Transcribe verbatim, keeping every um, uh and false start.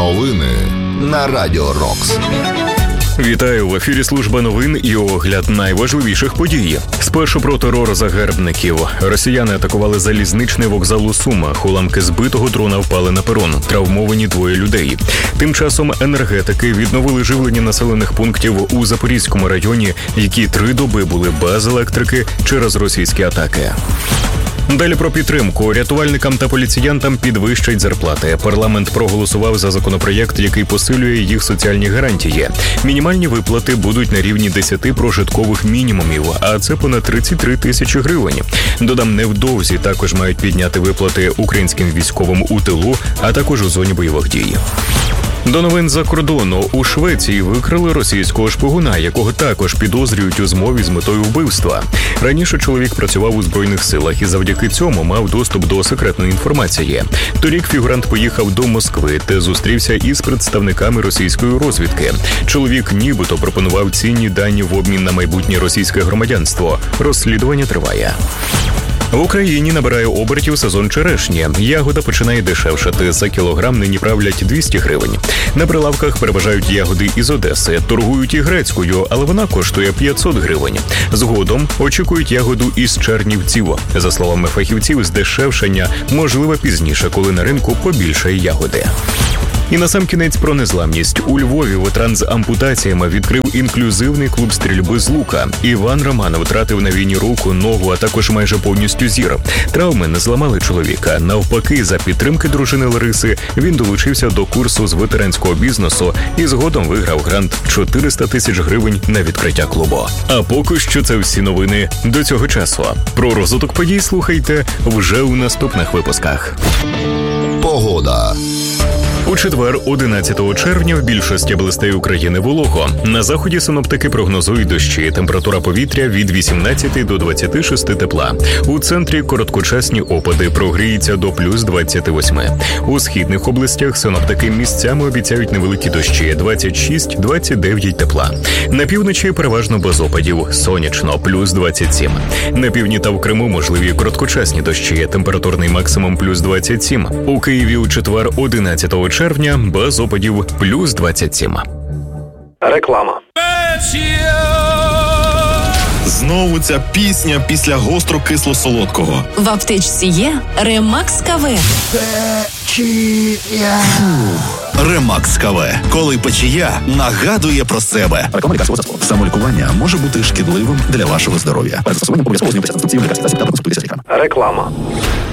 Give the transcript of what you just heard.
Новини на Радіо Рокс. Вітаю, в ефірі служба новин і огляд найважливіших подій. Спершу про терор загарбників. Росіяни атакували залізничний вокзал у Сумах. Уламки збитого дрона впали на перон. Травмовані двоє людей. Тим часом енергетики відновили живлення населених пунктів у Запорізькому районі, які три доби були без електрики через російські атаки. Далі про підтримку. Рятувальникам та поліціянтам підвищать зарплати. Парламент проголосував за законопроєкт, який посилює їх соціальні гарантії. Мінімальні виплати будуть на рівні десяти прожиткових мінімумів, а це понад тридцять три тисячі гривень. Додам, невдовзі також мають підняти виплати українським військовим у тилу, а також у зоні бойових дій. До новин за кордону. У Швеції викрили російського шпигуна, якого також підозрюють у змові з метою вбивства. Раніше чоловік працював у Збройних силах і завдяки цьому мав доступ до секретної інформації. Торік фігурант поїхав до Москви, де зустрівся із представниками російської розвідки. Чоловік нібито пропонував цінні дані в обмін на майбутнє російське громадянство. Розслідування триває. В Україні набирає обертів сезон черешні. Ягода починає дешевшати. За кілограм нині правлять двісті гривень. На прилавках переважають ягоди із Одеси. Торгують і грецькою, але вона коштує п'ятсот гривень. Згодом очікують ягоду із Чернівців. За словами фахівців, здешевшення можливе пізніше, коли на ринку побільшає ягоди. І насамкінець про незламність. У Львові ветеран з ампутаціями відкрив інклюзивний клуб стрільби з лука. Іван Романов втратив на війні руку, ногу, а також майже повністю зір. Травми не зламали чоловіка. Навпаки, за підтримки дружини Лариси, він долучився до курсу з ветеранського бізнесу і згодом виграв грант чотириста тисяч гривень на відкриття клубу. А поки що це всі новини до цього часу. Про розвиток подій слухайте вже у наступних випусках. Погода. У четвер, одинадцятого червня, в більшості областей України волого. На заході синоптики прогнозують дощі. Температура повітря від вісімнадцяти до двадцяти шести тепла. У центрі короткочасні опади, прогріється до плюс двадцяти восьми. У східних областях синоптики місцями обіцяють невеликі дощі, двадцять шість - двадцять дев'ять тепла. На півночі переважно без опадів, сонячно, плюс двадцять сім. На півдні та в Криму можливі короткочасні дощі, температурний максимум плюс двадцять сім. У Києві у четвер, одинадцятого червня, без опадів, плюс двадцять сім. Реклама. Знову ця пісня після гостро-кисло-солодкого. В аптечці є Ремакс КВ. Печія. Ремакс КВ. Коли печія нагадує про себе. Реклама лікарського засобу. Самолікування може бути шкідливим для вашого здоров'я. Перед застосуванням обов'язково ознайомитися з інструкцією лікарських засобів та консультуйтеся з лікарем. Реклама.